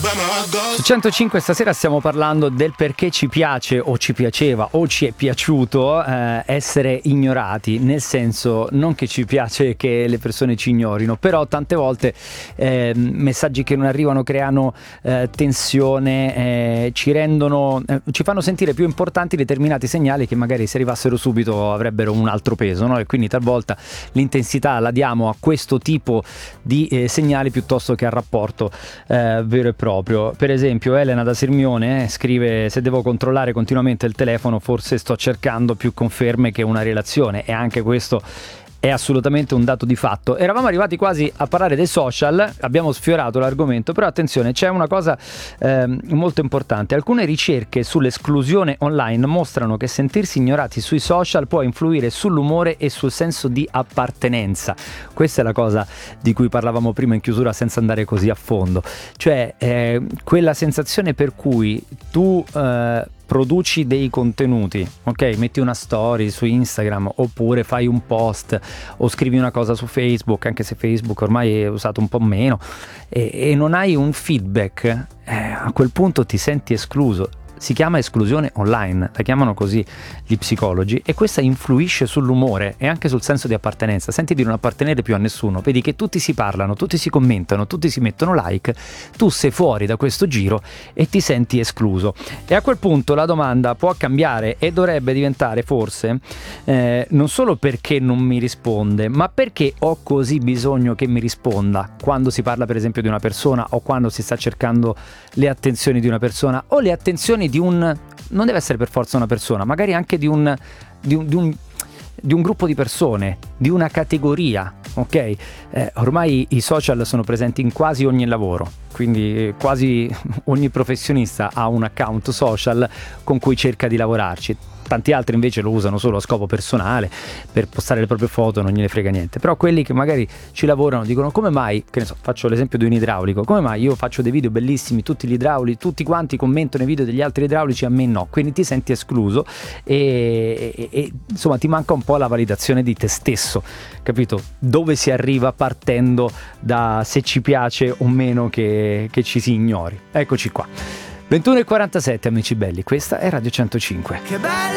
Su 105 stasera stiamo parlando del perché ci piace o ci piaceva o ci è piaciuto essere ignorati, nel senso non che ci piace che le persone ci ignorino, però tante volte messaggi che non arrivano creano tensione, ci fanno sentire più importanti determinati segnali che magari se arrivassero subito avrebbero un altro peso, no? E quindi talvolta l'intensità la diamo a questo tipo di segnali piuttosto che al rapporto vero e proprio. Per esempio Elena da Sirmione scrive: se devo controllare continuamente il telefono forse sto cercando più conferme che una relazione, e anche questo è assolutamente un dato di fatto. Eravamo arrivati quasi a parlare dei social, abbiamo sfiorato l'argomento, però attenzione, c'è una cosa molto importante. Alcune ricerche sull'esclusione online mostrano che sentirsi ignorati sui social può influire sull'umore e sul senso di appartenenza. Questa è la cosa di cui parlavamo prima in chiusura senza andare così a fondo, cioè quella sensazione per cui tu produci dei contenuti, ok? Metti una story su Instagram oppure fai un post o scrivi una cosa su Facebook, anche se Facebook ormai è usato un po' meno, e non hai un feedback, a quel punto ti senti escluso. Si chiama esclusione online, la chiamano così gli psicologi, e questa influisce sull'umore e anche sul senso di appartenenza. Senti di non appartenere più a nessuno, vedi che tutti si parlano, tutti si commentano, tutti si mettono like, tu sei fuori da questo giro e ti senti escluso. E a quel punto la domanda può cambiare e dovrebbe diventare forse non solo perché non mi risponde, ma perché ho così bisogno che mi risponda quando si parla per esempio di una persona, o quando si sta cercando le attenzioni di una persona, o le attenzioni di non deve essere per forza una persona, magari anche di un gruppo di persone, di una categoria, ok? Ormai i social sono presenti in quasi ogni lavoro, quindi quasi ogni professionista ha un account social con cui cerca di lavorarci. Tanti altri invece lo usano solo a scopo personale, per postare le proprie foto, non gliene frega niente. Però quelli che magari ci lavorano dicono: come mai, che ne so, faccio l'esempio di un idraulico, come mai io faccio dei video bellissimi, tutti gli idraulici, tutti quanti commentano i video degli altri idraulici, a me no? Quindi ti senti escluso e insomma ti manca un po' la validazione di te stesso, capito? Dove si arriva partendo da se ci piace o meno che ci si ignori. Eccoci qua. 21:47 amici belli, questa è Radio 105. Che bello!